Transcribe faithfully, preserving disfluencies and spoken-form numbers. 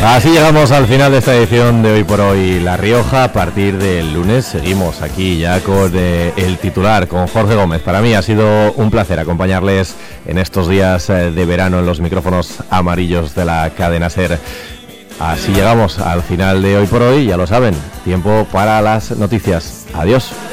Así llegamos al final de esta edición de Hoy por Hoy La Rioja. A partir del lunes seguimos aquí ya con eh, el titular, con Jorge Gómez. Para mí ha sido un placer acompañarles en estos días eh, de verano en los micrófonos amarillos de la cadena SER. Así llegamos al final de Hoy por Hoy, ya lo saben, tiempo para las noticias. Adiós.